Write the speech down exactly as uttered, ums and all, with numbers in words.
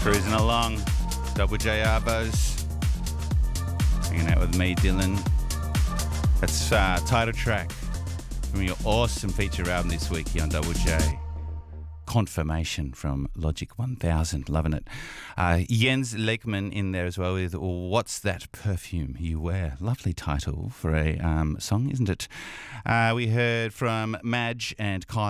Cruising along, Double J Arbos, hanging out with me, Dylan. That's uh, title track from your awesome feature album this week here on Double J. Confirmation from Logic one thousand, loving it. Uh, Jens Lekman in there as well with What's That Perfume You Wear? Lovely title for a um, song, isn't it? Uh, we heard from Madge and Kyle.